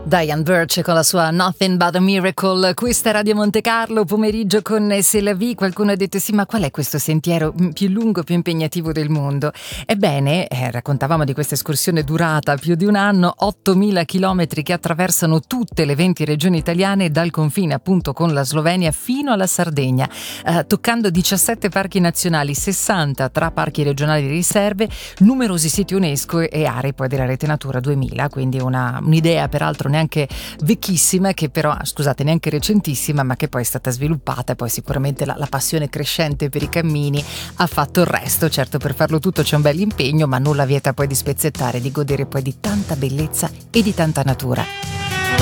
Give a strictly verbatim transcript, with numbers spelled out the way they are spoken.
Diane Birch con la sua Nothing But a Miracle. Questa è Radio Monte Carlo, pomeriggio con C'est la vie. Qualcuno ha detto sì, ma qual è questo sentiero più lungo, più impegnativo del mondo? Ebbene, eh, raccontavamo di questa escursione durata più di un anno, ottomila chilometri che attraversano tutte le venti regioni italiane, dal confine appunto con la Slovenia fino alla Sardegna, eh, toccando diciassette parchi nazionali, sessanta tra parchi regionali di riserve, numerosi siti UNESCO e aree poi della Rete Natura duemila, quindi una, un'idea peraltro neanche vecchissima, che però, scusate, neanche recentissima, ma che poi è stata sviluppata, e poi sicuramente la, la passione crescente per i cammini ha fatto il resto. Certo, per farlo tutto c'è un bel impegno, ma nulla vieta poi di spezzettare, di godere poi di tanta bellezza e di tanta natura.